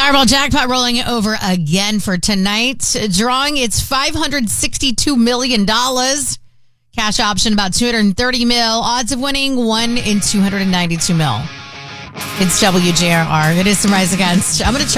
Powerball jackpot rolling over again for tonight. Drawing its $562 million. Cash option about $230 mil. Odds of winning 1 in 292 mil. It's WJRR. It is some Rise Against. I'm going to